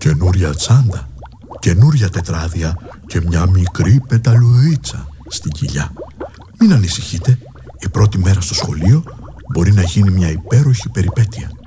Καινούρια τσάντα, καινούρια τετράδια και μια μικρή πεταλουδίτσα στην κοιλιά. Μην ανησυχείτε, η πρώτη μέρα στο σχολείο μπορεί να γίνει μια υπέροχη περιπέτεια.